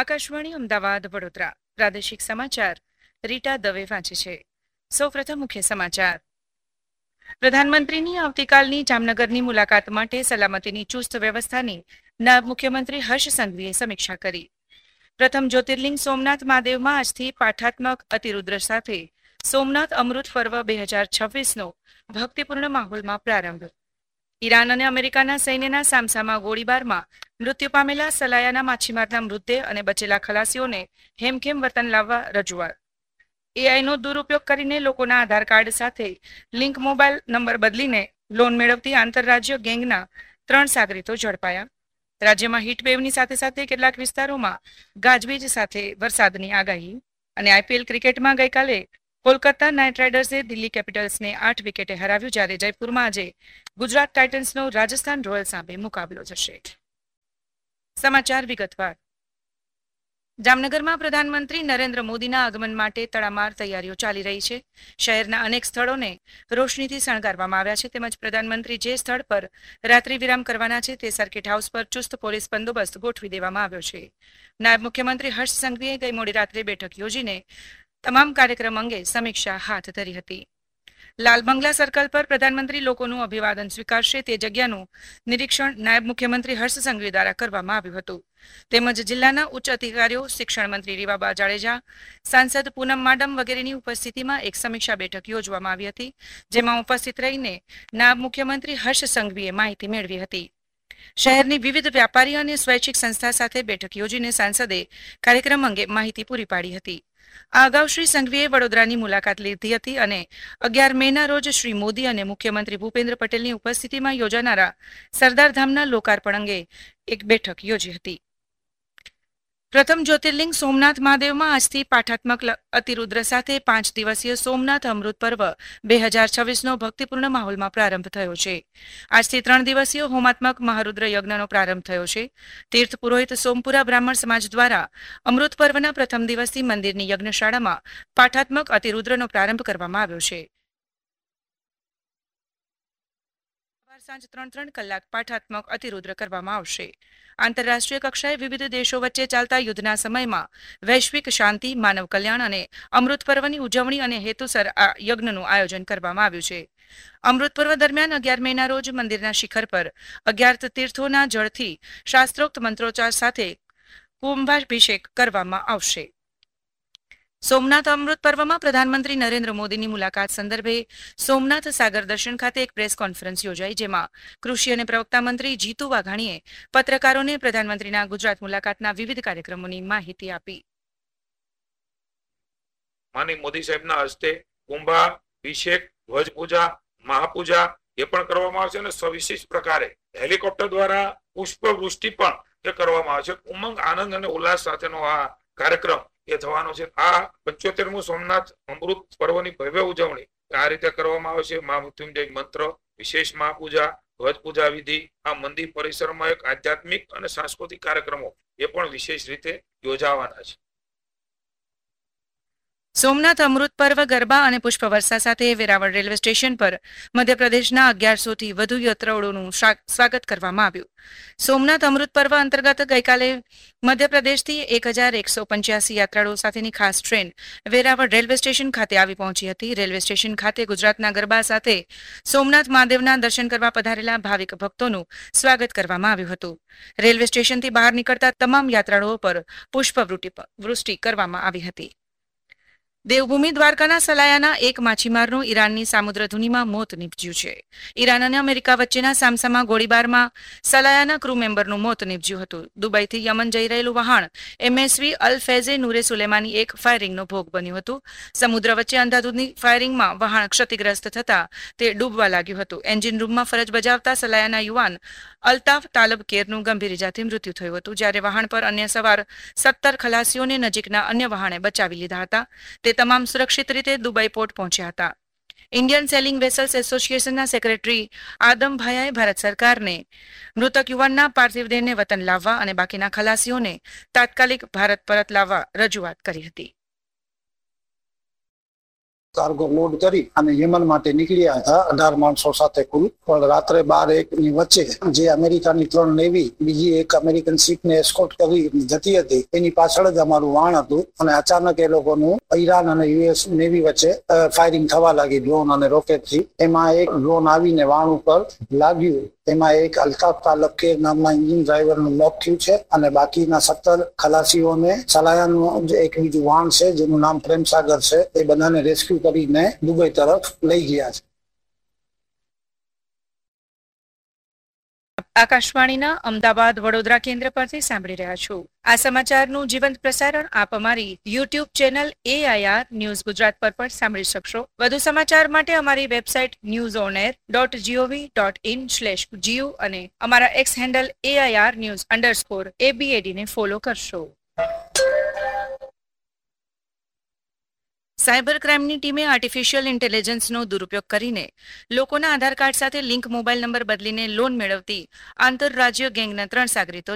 આકાશવાણી અમદાવાદ વડોદરા પ્રાદેશિક સમાચાર રીટા દવે વાંચે છે. સૌપ્રથમ મુખ્ય સમાચાર. પ્રધાનમંત્રીની આવતીકાલની જામનગરની મુલાકાત માટે સલામતીની ચુસ્ત વ્યવસ્થાની નાયબ મુખ્યમંત્રી હર્ષ સંઘવીએ સમીક્ષા કરી. પ્રથમ જ્યોતિર્લિંગ સોમનાથ મહાદેવમાં આજથી પાઠાત્મક અતિરુદ્ર સાથે સોમનાથ અમૃત પર્વ 2026નો ભક્તિપૂર્ણ માહોલમાં પ્રારંભ. ઈરાન અને અમેરિકાના સૈન્યના સામસામા ગોળીબારમાં મૃત્યુ પામેલા સલાયાના માછીમારના મૃતદેહ અને બચેલા ખલાસીઓને હેમખેમ વતન લાવવા રજૂઆત. એઆઈનો દુરુપયોગ કરીને લોકોના આધાર કાર્ડ સાથે લિંક મોબાઈલ નંબર બદલીને લોન મેળવતી આંતરરાજ્ય ગેંગના 3 સાગરીતો ઝડપાયા. રાજ્યમાં હીટવેવની સાથે સાથે કેટલાક વિસ્તારોમાં ગાજવીજ સાથે વરસાદની આગાહી. અને આઈપીએલ ક્રિકેટમાં ગઈકાલે કોલકાતા નાઇટ રાઇડર્સે દિલ્હી કેપિટલ્સને 8 વિકેટે હરાવ્યું, જ્યારે જયપુરમાં આજે ગુજરાત ટાઇટન્સનો રાજસ્થાન રોયલ્સ સામે મુકાબલો થશે. સમાચાર વિગતવાર. જામનગરમાં પ્રધાનમંત્રી નરેન્દ્ર મોદીના આગમન માટે તડામાર તૈયારીઓ ચાલી રહી છે. શહેરના અનેક સ્થળોને રોશનીથી શણગારવામાં આવ્યા છે, તેમજ પ્રધાનમંત્રી જે સ્થળ પર રાત્રિ વિરામ કરવાના છે તે સર્કિટ હાઉસ પર ચુસ્ત પોલીસ બંદોબસ્ત ગોઠવી દેવામાં આવ્યો છે. નાયબ મુખ્યમંત્રી હર્ષ સંઘવીએ ગઈ મોડી રાત્રે બેઠક યોજીને તમામ કાર્યક્રમ અંગે સમીક્ષા હાથ ધરી હતી. લાલ બંગલા સર્કલ પર પ્રધાનમંત્રી લોકોનું અભિવાદન સ્વીકારશે તે જગ્યાનું નિરીક્ષણ નાયબ મુખ્યમંત્રી હર્ષ સંઘવી દ્વારા કરવામાં આવ્યું હતું. તેમજ જિલ્લાના ઉચ્ચ અધિકારીઓ, શિક્ષણ મંત્રી રીવાબા જાડેજા, સાંસદ પૂનમ માડમ વગેરેની ઉપસ્થિતિમાં એક સમીક્ષા બેઠક યોજવામાં આવી હતી, જેમાં ઉપસ્થિત રહીને નાયબ મુખ્યમંત્રી હર્ષ સંઘવીએ માહિતી મેળવી હતી. શહેરની વિવિધ વ્યાપારી અને સ્વૈચ્છિક સંસ્થા સાથે બેઠક યોજીને સાંસદે કાર્યક્રમ અંગે માહિતી પૂરી પાડી હતી. આ અગાઉ શ્રી સંઘવીએ વડોદરાની મુલાકાત લીધી હતી અને 11 મેના રોજ શ્રી મોદી અને મુખ્યમંત્રી ભૂપેન્દ્ર પટેલની ઉપસ્થિતિમાં યોજાનારા સરદાર ધામના લોકાર્પણ અંગે એક બેઠક યોજી હતી. પ્રથમ જ્યોતિર્લિંગ સોમનાથ મહાદેવમાં આજથી પાઠાત્મક અતિરુદ્ર સાથે 5 દિવસીય સોમનાથ અમૃત પર્વ 2026નો ભક્તિપૂર્ણ માહોલમાં પ્રારંભ થયો છે. આજથી 3 દિવસીય હોમાત્મક મહારુદ્ર યજ્ઞનો પ્રારંભ થયો છે. તીર્થ પુરોહિત સોમપુરા બ્રાહ્મણ સમાજ દ્વારા અમૃત પર્વના પ્રથમ દિવસથી મંદિરની યજ્ઞશાળામાં પાઠાત્મક અતિરુદ્રનો પ્રારંભ કરવામાં આવ્યો છે. સાંજ 3 કલાક પાઠાત્મક અતિરુદ્ર કરવામાં આવશે. આંતરરાષ્ટ્રીય કક્ષાએ વિવિધ દેશો વચ્ચે ચાલતા યુદ્ધના સમયમાં વૈશ્વિક શાંતિ, માનવ કલ્યાણ અને અમૃત પર્વની ઉજવણી અને હેતુસર આ યજ્ઞનું આયોજન કરવામાં આવ્યું છે. અમૃત પર્વ દરમિયાન 11 મેના રોજ મંદિરના શિખર પર 11 તીર્થોના જળથી શાસ્ત્રોક્ત મંત્રોચ્ચાર સાથે કુંભાભિષેક કરવામાં આવશે. સોમનાથ અમૃત પર્વમાં પ્રધાનમંત્રી નરેન્દ્ર મોદીની મુલાકાત સંદર્ભે સોમનાથ સાગર દર્શન ખાતે એક પ્રેસ કોન્ફરન્સ યોજાઈ, જેમાં કૃષિ અને પ્રવક્તા મંત્રી જીતુ વાઘાણીએ પત્રકારોને પ્રધાનમંત્રીના ગુજરાત મુલાકાતના વિવિધ કાર્યક્રમોની માહિતી આપી. માનનીય મોદી સાહેબના હસ્તે કુંભાભિષેક, ધ્વજ પૂજા, મહાપૂજા એ પણ કરવામાં આવશે અને સવિશેષ પ્રકારે હેલિકોપ્ટર દ્વારા પુષ્પવૃષ્ટિ પણ કરવામાં આવશે. ઉમંગ, આનંદ અને ઉલ્લાસ સાથેનો આ કાર્યક્રમ એ થવાનો છે. આ 75મું સોમનાથ અમૃત પર્વની ભવ્ય ઉજવણી આ રીતે કરવામાં આવશે. મહામૃત્યુંજય મંત્ર, વિશેષ મહાપૂજા, ધ્વજ પૂજા વિધિ, આ મંદિર પરિસરમાં એક આધ્યાત્મિક અને સાંસ્કૃતિક કાર્યક્રમો એ પણ વિશેષ રીતે યોજાવાના છે. સોમનાથ અમૃત પર્વ ગરબા અને પુષ્પવર્ષા સાથે વેરાવળ રેલવે સ્ટેશન પર મધ્યપ્રદેશના 1100થી વધુ યાત્રાળુઓનું સ્વાગત કરવામાં આવ્યું. સોમનાથ અમૃત પર્વ અંતર્ગત ગઈકાલે મધ્યપ્રદેશથી 1185 યાત્રાળુઓ સાથેની ખાસ ટ્રેન વેરાવળ રેલવે સ્ટેશન ખાતે આવી પહોંચી હતી. રેલવે સ્ટેશન ખાતે ગુજરાતના ગરબા સાથે સોમનાથ મહાદેવના દર્શન કરવા પધારેલા ભાવિક ભક્તોનું સ્વાગત કરવામાં આવ્યું હતું. રેલવે સ્ટેશનથી બહાર નીકળતા તમામ યાત્રાળુઓ પર પુષ્પવૃષ્ટિ કરવામાં આવી હતી. દેવભૂમિ દ્વારકાના સલાયાના એક માછીમારનું ઈરાનની સામુદ્રધુનીમાં મોત નીપજ્યું છે. ઈરાન અને અમેરિકા વચ્ચેના સામસામા ગોળીબારમાં સલાયાના ક્રૂ મેમ્બરનું મોત નીપજ્યું હતું. દુબઈથી યમન જઈ રહેલું વહાણ MSV અલ ફૈઝે નૂરે સુલેમાની એક ફાયરિંગનો ભોગ બન્યું હતું. સમુદ્ર વચ્ચે અંધાધૂંધી ફાયરિંગમાં વહાણ ક્ષતિગ્રસ્ત થતા તે ડૂબવા લાગ્યું હતું. એન્જિન રૂમમાં ફરજ બજાવતા સલાયાના યુવાન અલ્તાફ તાલબ કેરનું ગંભીર ઇજાથી મૃત્યુ થયું હતું, જ્યારે વહાણ પર અન્ય સવાર 17 ખલાસીઓને નજીકના અન્ય વહાણે બચાવી લીધા હતા. તે તમામ સુરક્ષિત રીતે દુબઈ પોર્ટ પહોંચ્યા હતા. ઇન્ડિયન સેલિંગ વેસલ્સ એસોસિએશનના સેક્રેટરી આદમ ભાયાએ ભારત સરકારને મૃતક યુવાનના પાર્થિવ દેહને વતન લાવવા અને બાકીના ખલાસીઓને તાત્કાલિક ભારત પરત લાવવા રજૂઆત કરી હતી. કાર્ગો લોડ કરી અને યમન માટે નીકળ્યા હતા 18 માણસો સાથે કુલ. પણ રાત્રે 12-1 ની વચ્ચે જે અમેરિકાની 3 નેવી બીજી એક અમેરિકન શિપને એસ્કોર્ટ કરી જતી હતી એની પાછળ જ અમારું વાણ હતું અને અચાનક એ લોકોનું ઈરાન અને યુએસ નેવી વચ્ચે ફાયરિંગ થવા લાગી ડ્રોન અને રોકેટથી. એમાં એક ડ્રોન આવીને વાણ ઉપર લાગ્યું. એમાં એક અલ્તાફ તાલબકેર નામના એન્જિન ડ્રાઈવરનું મોત થયું છે અને બાકીના 17 ખલાસીઓને સલાયાનું એક બીજું વાણ છે જેનું નામ પ્રેમસાગર છે એ બધાને રેસ્ક્યુ કરીને દુબઈ તરફ લઈ ગયા છે. આકાશવાણીના અમદાવાદ વડોદરા કેન્દ્ર પરથી સાંભળી રહ્યા છો. આ સમાચારનું જીવંત પ્રસારણ આપ અમારી YouTube channel AIR news Gujarat પર પણ સાંભળી શકશો. વધુ સમાચાર માટે અમારી વેબસાઇટ newsonair.gov.in/gu અને અમારા એક્સ હેન્ડલ AIR_news_ABAD ને ફોલો કરશો. સાયબર ક્રાઇમની ટીમે આર્ટિફિશિયલ ઇન્ટેલિજન્સનો દુરુપયોગ કરીને લોકોના આધાર કાર્ડ સાથે લિંક મોબાઈલ નંબર બદલીને લોન મેળવતી આંતરરાજ્ય ગેંગના 3 સાગરીતો